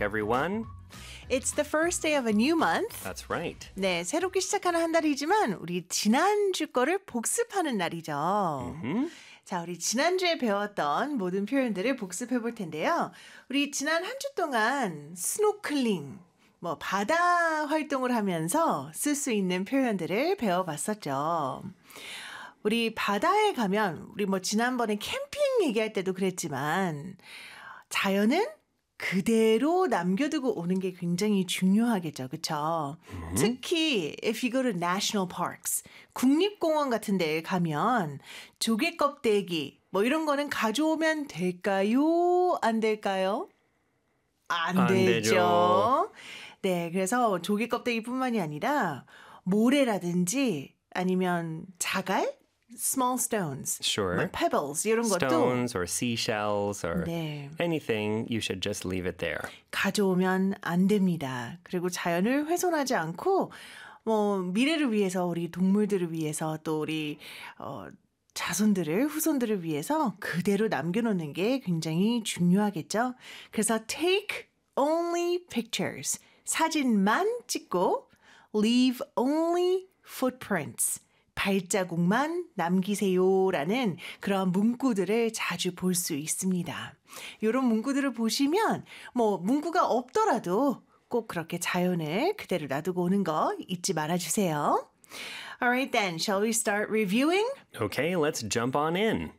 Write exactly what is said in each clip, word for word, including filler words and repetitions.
everyone. It's the first day of a new month. That's right. 네, 새롭게 시작하는 한 달이지만 우리 지난주 거를 복습하는 날이죠. Mm-hmm. 자, 우리 지난주에 배웠던 모든 표현들을 복습해 볼 텐데요. 우리 지난 한 주 동안 스노클링, 뭐 바다 활동을 하면서 쓸 수 있는 표현들을 배워봤었죠. 우리 바다에 가면 우리 뭐 지난번에 캠핑 얘기할 때도 그랬지만 자연은 그대로 남겨두고 오는 게 굉장히 중요하겠죠. 그렇죠? Mm-hmm. 특히 if you go to national parks, 국립공원 같은 데에 가면 조개 껍데기 뭐 이런 거는 가져오면 될까요? 안 될까요? 안, 안 되죠. 되죠. 네, 그래서 조개 껍데기뿐만이 아니라 모래라든지 아니면 자갈? Small stones, Sure. 뭐 pebbles 이런 것도 Stones or seashells or 네. anything, you should just leave it there. 가져오면 안 됩니다. 그리고 자연을 훼손하지 않고 뭐 미래를 위해서 우리 동물들을 위해서 또 우리 어, 자손들을 후손들을 위해서 그대로 남겨놓는 게 굉장히 중요하겠죠. 그래서 take only pictures, 사진만 찍고 leave only footprints, 발자국만 남기세요라는 그런 문구들을 자주 볼 수 있습니다. 이런 문구들을 보시면 뭐 문구가 없더라도 꼭 그렇게 자연을 그대로 놔두고 오는 거 잊지 말아주세요. Alright then, shall we start reviewing? Okay, let's jump on in.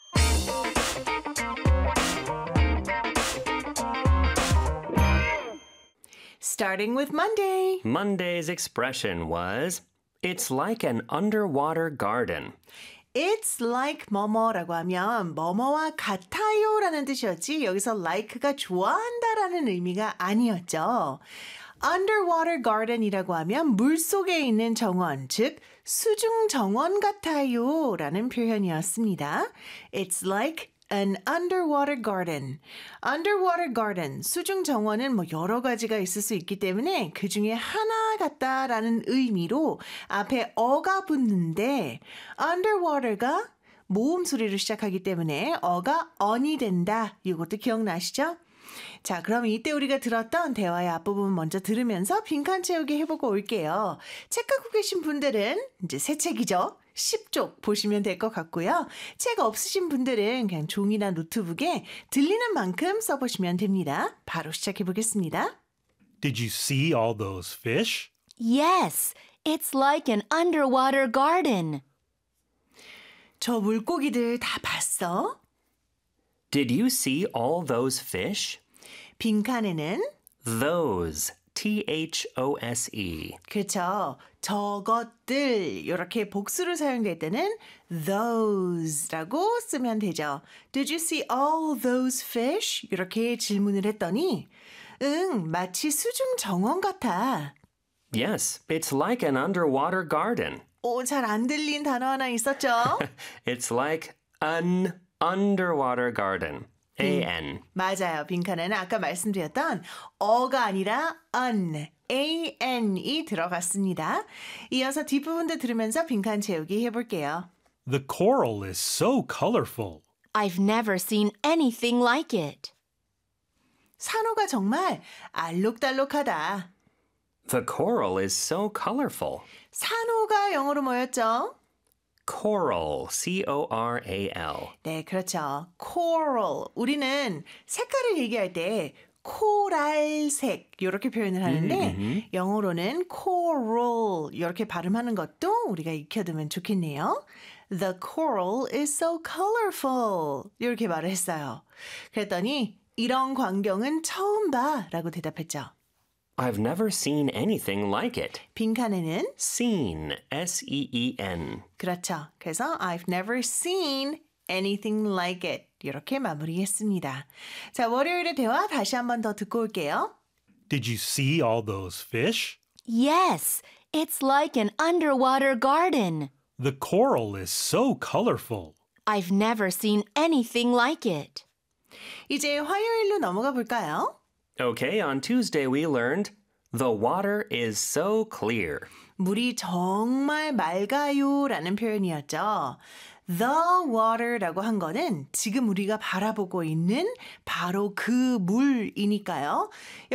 Starting with Monday. Monday's expression was, it's like an underwater garden. It's like 뭐뭐라고 하면 뭐뭐와 같아요라는 뜻이었지 여기서 like가 좋아한다라는 의미가 아니었죠. Underwater garden이라고 하면 물속에 있는 정원, 즉 수중 정원 같아요라는 표현이었습니다. It's like an underwater garden. Underwater garden, 수중 정원은 뭐 여러 가지가 있을 수 있기 때문에 그 중에 하나 같다라는 의미로 앞에 어가 붙는데 underwater가 모음 소리로 시작하기 때문에 어가 on이 된다. 이것도 기억나시죠? 자, 그럼 이때 우리가 들었던 대화의 앞부분 먼저 들으면서 빈칸 채우기 해보고 올게요. 책 갖고 계신 분들은 이제 새 책이죠. 십 쪽 보시면 될 것 같고요. 책 없으신 분들은 그냥 종이나 노트북에 들리는 만큼 써보시면 됩니다. 바로 시작해 보겠습니다. Did you see all those fish? Yes, it's like an underwater garden. 저 물고기들 다 봤어? Did you see all those fish? 빈칸에는 Those, T H O S E. 그렇죠. 저것들 이렇게 복수로 사용될 때는 those라고 쓰면 되죠. Did you see all those fish? 이렇게 질문을 했더니 응, 마치 수중 정원 같아. Yes, it's like an underwater garden. 오, 잘 안 들린 단어 하나 있었죠? It's like an underwater garden. A-N. 맞아요. 빈칸에는 아까 말씀드렸던 어가 아니라 an, A-N이 들어갔습니다. 이어서 뒷부분도 들으면서 빈칸 채우기 해볼게요. The coral is so colorful. I've never seen anything like it. 산호가 정말 알록달록하다. The coral is so colorful. 산호가 영어로 뭐였죠? Coral, C O R A L. 네, 그렇죠. coral. 우리는 색깔을 얘기할 때 코랄색 이렇게 표현을 하는데 음, 음. 영어로는 coral 이렇게 발음하는 것도 우리가 익혀두면 좋겠네요. The coral is so colorful 이렇게 말을 했어요. 그랬더니 이런 광경은 처음 봐 라고 대답했죠. I've never seen anything like it. 빈칸에는 Seen, S E E N. 그렇죠. 그래서 I've never seen anything like it. 이렇게 마무리했습니다. 자, 월요일의 대화 다시 한 번 더 듣고 올게요. Did you see all those fish? Yes, it's like an underwater garden. The coral is so colorful. I've never seen anything like it. 이제 화요일로 넘어가 볼까요? Okay, on Tuesday we learned the water is so clear. 물이 정말 맑아요 라는 표현이었죠. The water라고 한 거는 지금 우리가 바라보고 있는 바로 그 물이니까요.